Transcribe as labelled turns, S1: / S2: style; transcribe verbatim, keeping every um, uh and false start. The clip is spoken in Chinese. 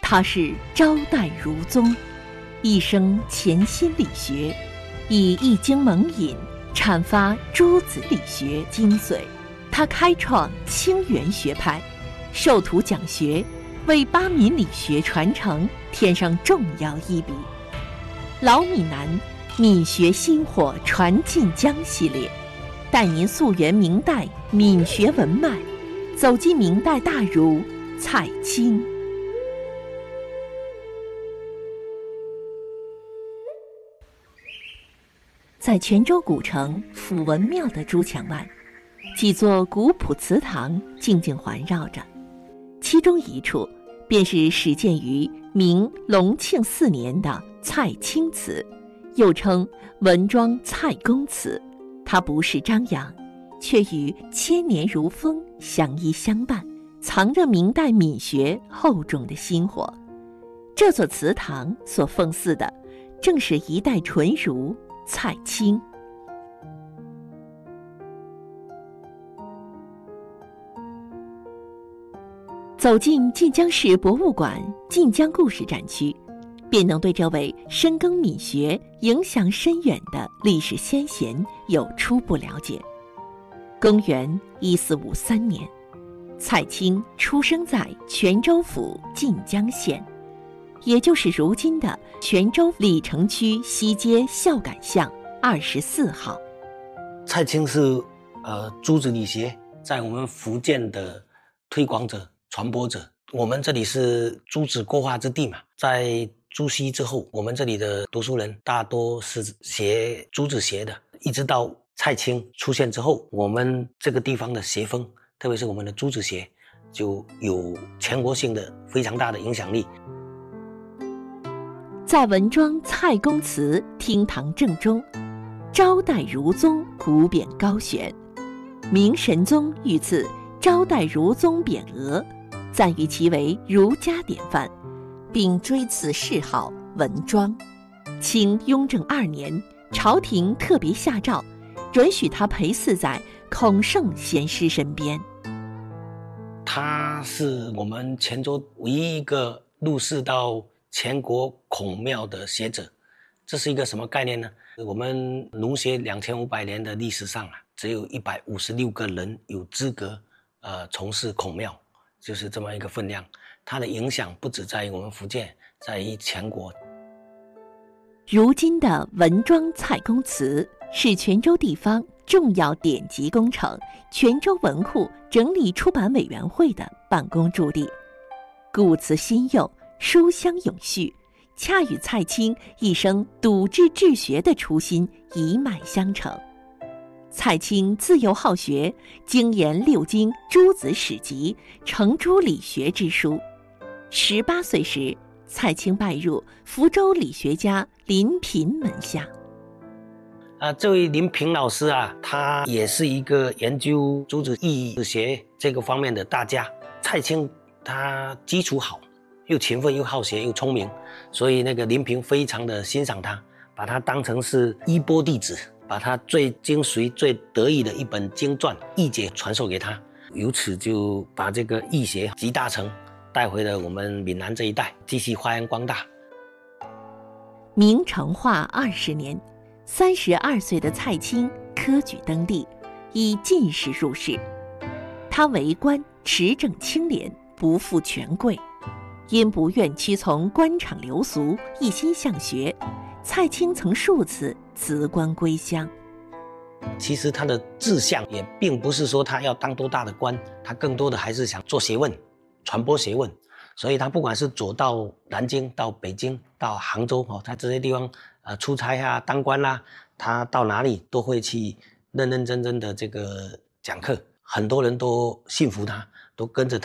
S1: 他是昭代儒宗，一生潜心理学，以《易经》蒙引，阐发诸子理学精髓。他开创清源学派，授徒讲学，为八民理学传承添上重要一笔。老闽南闽学薪火传晋江系列，带您溯源明代闽学文脉，走进明代大儒蔡青。在泉州古城抚文庙的朱墙外，几座古朴祠堂静静环绕着，其中一处便是始建于明隆庆四年的蔡青祠，又称文庄蔡公祠。它不是张扬，却与千年儒风相依相伴，藏着明代闽学厚重的薪火。这座祠堂所奉祀的，正是一代纯儒蔡青。走进晋江市博物馆晋江故事展区，便能对这位深耕闽学、影响深远的历史先贤有初步了解。公元一四五三年，蔡青出生在泉州府晋江县，也就是如今的泉州李城区西街孝感巷二十四号。
S2: 蔡青是呃诸子理学在我们福建的推广者、传播者。我们这里是诸子过化之地嘛，在朱熹之后，我们这里的读书人大多是学诸子学的，一直到蔡青出现之后，我们这个地方的学风，特别是我们的诸子学，就有全国性的非常大的影响力。
S1: 在文庄蔡公祠厅堂正中，昭代儒宗古匾高悬，明神宗御赐昭代儒宗匾额，赞誉其为儒家典范，并追赐谥号文庄。清雍正二年，朝廷特别下诏，准许他陪祀在孔圣贤师身边。
S2: 他是我们泉州唯一一个入仕到全国孔庙的学者。这是一个什么概念呢？我们儒学两千五百年的历史上啊，只有一百五十六个人有资格呃从事孔庙，就是这么一个分量。它的影响不止在于我们福建，在于全国。
S1: 如今的文庄蔡公祠是泉州地方重要典籍工程泉州文库整理出版委员会的办公驻地，古祠新幼，书香永续，恰与蔡青一生笃志治学的初心一脉相承。蔡青自幼好学，精研六经诸子史籍，成诸理学之书。十八岁时，蔡青拜入福州理学家林平门下。
S2: 啊，这位林平老师啊，他也是一个研究诸子义学这个方面的大家。蔡青他基础好，又勤奋又好学又聪明，所以那个林平非常的欣赏他，把他当成是衣钵弟子，把他最精髓最得意的一本经传《易解》传授给他，由此就把这个易学集大成带回了我们闽南这一带，继续发扬光大。
S1: 明成化二十年，三十二岁的蔡青科举登第，以进士入仕。他为官持正清廉，不负权贵，因不愿屈从官场流俗，一心向学，蔡青曾数次辞官归乡。
S2: 其实他的志向也并不是说他要当多大的官，他更多的还是想做学问，传播学问。所以他不管是走到南京、到北京、到杭州哦，在这些地方呃出差啊、当官啦、啊，他到哪里都会去认认真真的这个讲课，很多人都信服他，都跟着他。